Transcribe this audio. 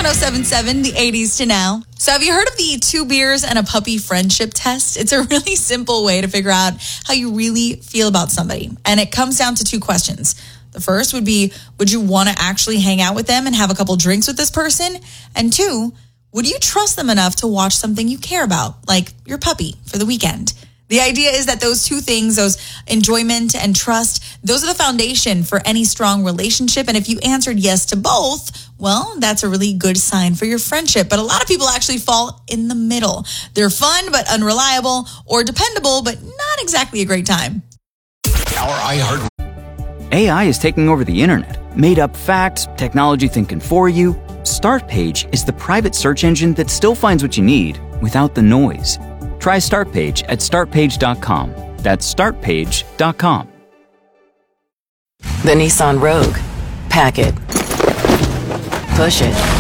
1077, the 80s to now. So have you heard of the 2 beers and a puppy friendship test? It's a really simple way to figure out how you really feel about somebody. And it comes down to 2 questions. The first would be, would you want to actually hang out with them and have a couple drinks with this person? And 2, would you trust them enough to watch something you care about, like your puppy, for the weekend? The idea is that those 2 things, those enjoyment and trust, those are the foundation for any strong relationship. And if you answered yes to both, well, that's a really good sign for your friendship. But a lot of people actually fall in the middle. They're fun but unreliable, or dependable but not exactly a great time. AI is taking over the internet. Made up facts, technology thinking for you. Startpage is the private search engine that still finds what you need without the noise. Try Startpage at startpage.com. That's startpage.com. The Nissan Rogue. Pack it. Push it.